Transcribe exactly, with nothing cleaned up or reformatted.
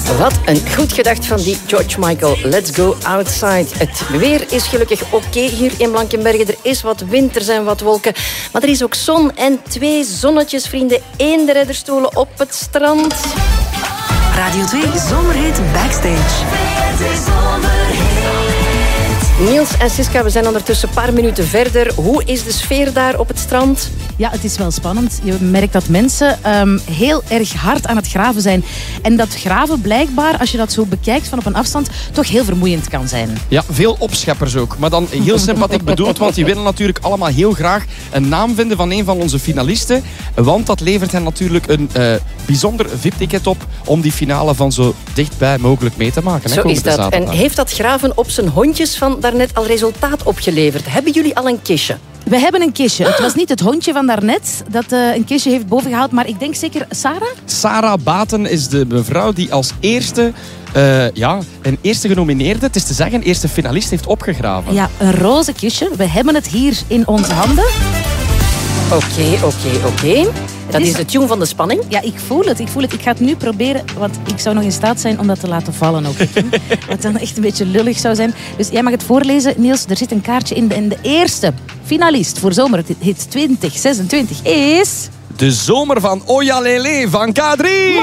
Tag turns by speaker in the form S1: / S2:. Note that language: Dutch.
S1: Wat een goed gedacht van die George Michael. Let's go outside. Het weer is gelukkig oké hier in Blankenberge. Er is wat wind, er zijn wat wolken. Maar er is ook zon en twee zonnetjes, vrienden. Eén de redderstoelen op het strand.
S2: Radio twee Zomerhit Backstage.
S1: Niels en Siska, we zijn ondertussen een paar minuten verder. Hoe is de sfeer daar op het strand?
S3: Ja, het is wel spannend. Je merkt dat mensen um, heel erg hard aan het graven zijn. En dat graven blijkbaar, als je dat zo bekijkt van op een afstand, toch heel vermoeiend kan zijn.
S4: Ja, veel opscheppers ook. Maar dan heel sympathiek bedoeld, want die willen natuurlijk allemaal heel graag een naam vinden van een van onze finalisten. Want dat levert hen natuurlijk een uh, bijzonder V I P-ticket op om die finale van zo dichtbij mogelijk mee te maken.
S1: Zo is dat. En heeft dat graven op zijn hondjes van daarnet al resultaat opgeleverd? Hebben jullie al een kistje?
S3: We hebben een kistje. Het was niet het hondje van daarnet dat uh, een kistje heeft bovengehaald, maar ik denk zeker Sarah?
S4: Sarah Baten is de mevrouw die als eerste, uh, ja, een eerste genomineerde, het is te zeggen, eerste finalist heeft opgegraven.
S3: Ja, een roze kistje. We hebben het hier in onze handen.
S1: Oké, oké, oké. Dat is de tune van de spanning.
S3: Ja, ik voel het. Ik voel het. Ik ga het nu proberen, want ik zou nog in staat zijn om dat te laten vallen ook. Wat dan echt een beetje lullig zou zijn. Dus jij mag het voorlezen, Niels. Er zit een kaartje in. De, en de eerste finalist voor Zomerhit twintig zesentwintig is...
S4: De zomer van Oya Lele van K drie.